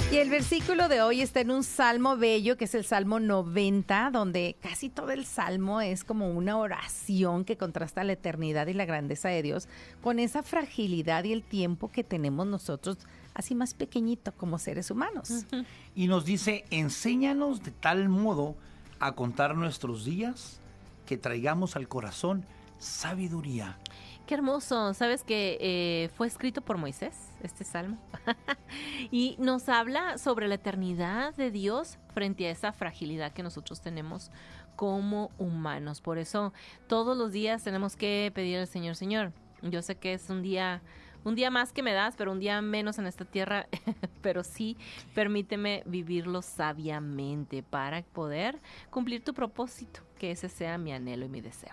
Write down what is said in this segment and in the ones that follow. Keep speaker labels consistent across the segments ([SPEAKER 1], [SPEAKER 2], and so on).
[SPEAKER 1] Y el versículo de hoy está en un salmo bello, que es el Salmo 90, donde casi todo el salmo es como una oración que contrasta la eternidad y la grandeza de Dios con esa fragilidad y el tiempo que tenemos nosotros, así más pequeñito como seres humanos.
[SPEAKER 2] Y nos dice, enséñanos de tal modo a contar nuestros días que traigamos al corazón sabiduría.
[SPEAKER 3] Qué hermoso. ¿Sabes que fue escrito por Moisés, este salmo? Y nos habla sobre la eternidad de Dios frente a esa fragilidad que nosotros tenemos como humanos. Por eso todos los días tenemos que pedir al Señor, Señor, yo sé que es un día más que me das, pero un día menos en esta tierra, pero sí, permíteme vivirlo sabiamente para poder cumplir tu propósito, que ese sea mi anhelo y mi deseo.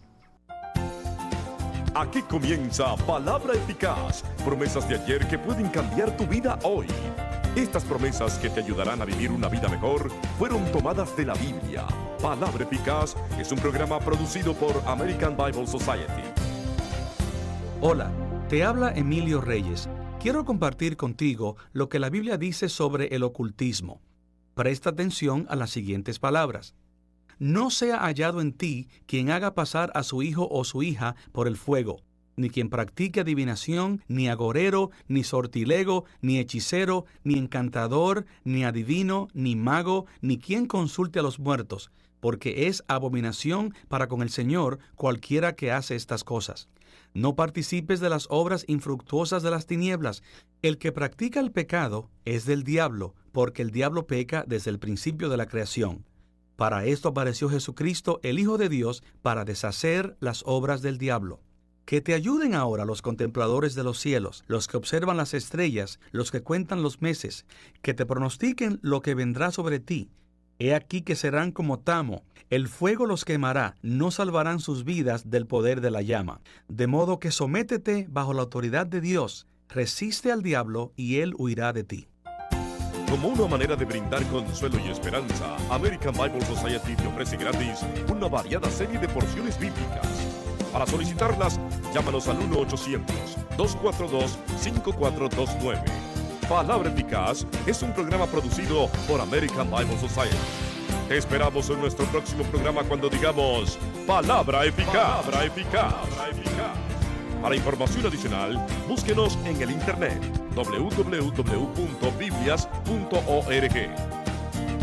[SPEAKER 4] Aquí comienza Palabra Eficaz, promesas de ayer que pueden cambiar tu vida hoy. Estas promesas que te ayudarán a vivir una vida mejor fueron tomadas de la Biblia. Palabra Eficaz es un programa producido por American Bible Society.
[SPEAKER 5] Hola, te habla Emilio Reyes. Quiero compartir contigo lo que la Biblia dice sobre el ocultismo. Presta atención a las siguientes palabras. No sea hallado en ti quien haga pasar a su hijo o su hija por el fuego, ni quien practique adivinación, ni agorero, ni sortilego, ni hechicero, ni encantador, ni adivino, ni mago, ni quien consulte a los muertos, porque es abominación para con el Señor cualquiera que hace estas cosas. No participes de las obras infructuosas de las tinieblas. El que practica el pecado es del diablo, porque el diablo peca desde el principio de la creación. Para esto apareció Jesucristo, el Hijo de Dios, para deshacer las obras del diablo. Que te ayuden ahora los contempladores de los cielos, los que observan las estrellas, los que cuentan los meses, que te pronostiquen lo que vendrá sobre ti. He aquí que serán como tamo, el fuego los quemará, no salvarán sus vidas del poder de la llama. De modo que sométete bajo la autoridad de Dios, resiste al diablo y él huirá de ti.
[SPEAKER 4] Como una manera de brindar consuelo y esperanza, American Bible Society te ofrece gratis una variada serie de porciones bíblicas. Para solicitarlas, llámanos al 1-800-242-5429. Palabra Eficaz es un programa producido por American Bible Society. Te esperamos en nuestro próximo programa cuando digamos Palabra Eficaz. Palabra Eficaz. Para información adicional, búsquenos en el internet www.biblias.org.